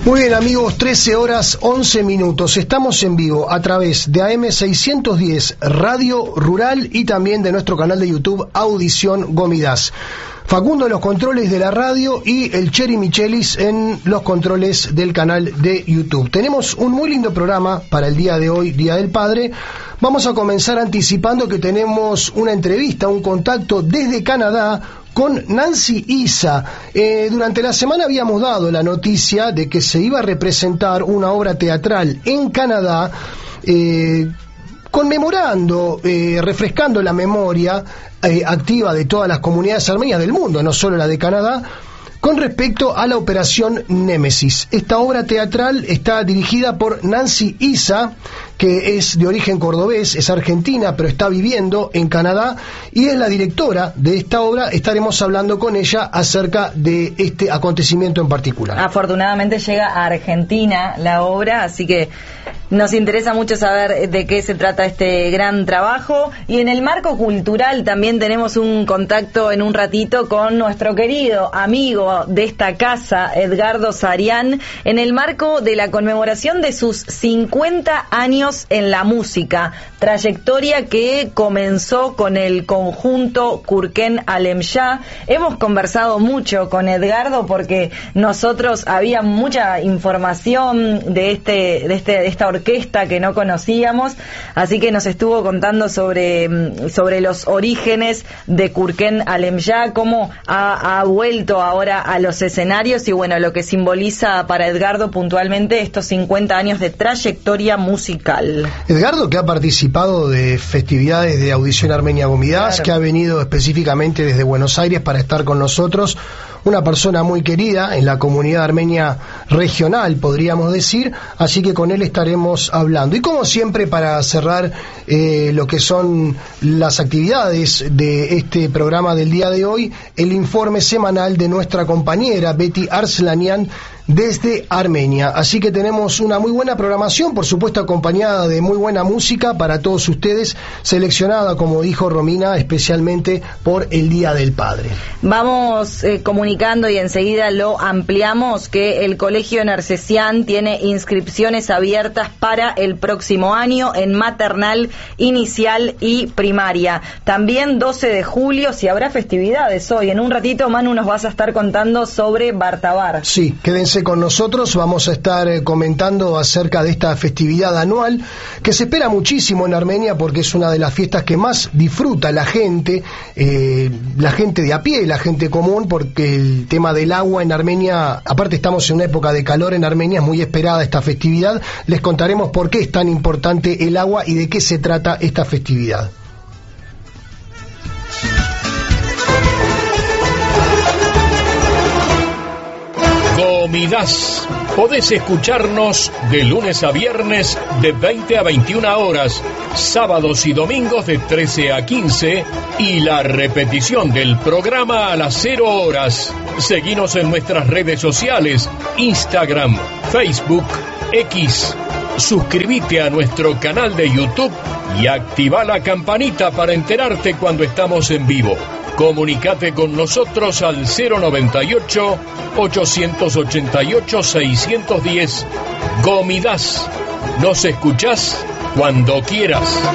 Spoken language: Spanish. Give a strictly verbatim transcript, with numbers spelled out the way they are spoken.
Muy bien, amigos, trece horas once minutos. Estamos en vivo a través de A M seiscientos diez Radio Rural y también de nuestro canal de YouTube Audición Gomidas. Facundo en los controles de la radio y el Cheri Michelis en los controles del canal de YouTube. Tenemos un muy lindo programa para el día de hoy, Día del Padre. Vamos a comenzar anticipando que tenemos una entrevista, un contacto desde Canadá con Nancy Isa. Eh, durante la semana habíamos dado la noticia de que se iba a representar una obra teatral en Canadá, eh, conmemorando, eh, refrescando la memoria eh, activa de todas las comunidades armenias del mundo, no solo la de Canadá, con respecto a la Operación Némesis. Esta obra teatral está dirigida por Nancy Isa, que es de origen cordobés, es argentina, pero está viviendo en Canadá, y es la directora de esta obra. Estaremos hablando con ella acerca de este acontecimiento en particular. Afortunadamente llega a Argentina la obra, así que nos interesa mucho saber de qué se trata este gran trabajo. Y en el marco cultural también tenemos un contacto en un ratito con nuestro querido amigo de esta casa, Edgardo Sarián, en el marco de la conmemoración de sus cincuenta años en la música, trayectoria que comenzó con el conjunto Kurken Alemya. Hemos conversado mucho con Edgardo porque nosotros había mucha información de este de este de esta orquesta que no conocíamos, así que nos estuvo contando sobre sobre los orígenes de Kurken Alemya, cómo ha, ha vuelto ahora a los escenarios y bueno, lo que simboliza para Edgardo puntualmente estos cincuenta años de trayectoria musical. Edgardo, que ha participado de festividades de Audición Armenia Gomidas, claro, que ha venido específicamente desde Buenos Aires para estar con nosotros, una persona muy querida en la comunidad armenia regional, podríamos decir, así que con él estaremos hablando. Y como siempre, para cerrar eh, lo que son las actividades de este programa del día de hoy, el informe semanal de nuestra compañera Betty Arslanian desde Armenia. Así que tenemos una muy buena programación, por supuesto acompañada de muy buena música para todos ustedes, seleccionada, como dijo Romina, especialmente por el Día del Padre. Vamos eh, comunicando y enseguida lo ampliamos que el Colegio Narcesian tiene inscripciones abiertas para el próximo año en maternal, inicial y primaria. También doce de julio, si habrá festividades hoy. En un ratito, Manu, nos vas a estar contando sobre Bartabar. Sí, quédense con nosotros, vamos a estar eh, comentando acerca de esta festividad anual que se espera muchísimo en Armenia porque es una de las fiestas que más disfruta la gente, eh, la gente de a pie, la gente común, porque el tema del agua en Armenia, aparte estamos en una época de calor en Armenia, es muy esperada esta festividad. Les contaremos por qué es tan importante el agua y de qué se trata esta festividad. Gomidas. Podés escucharnos de lunes a viernes de veinte a veintiuna horas, sábados y domingos de trece a quince y la repetición del programa a las cero horas. Seguinos en nuestras redes sociales, Instagram, Facebook, X. Suscríbete a nuestro canal de YouTube y activa la campanita para enterarte cuando estamos en vivo. Comunicate con nosotros al cero noventa y ocho, ochocientos ochenta y ocho, seiscientos diez. Gomidas. Nos escuchás cuando quieras.